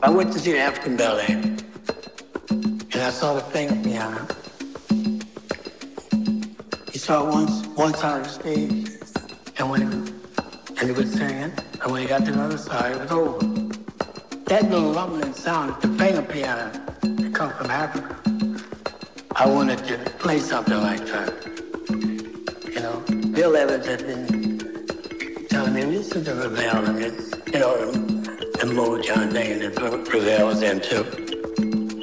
I went to see an African ballet, and I saw the finger piano. He saw it one side of the stage, and he was singing, and when he got to the other side, it was over. That little rumbling sound, the finger piano, that comes from Africa. I wanted to play something like that. You know, Bill Evans had been telling me, listen to Ravel, and it's, you know, the Motown thing that Ravel was into.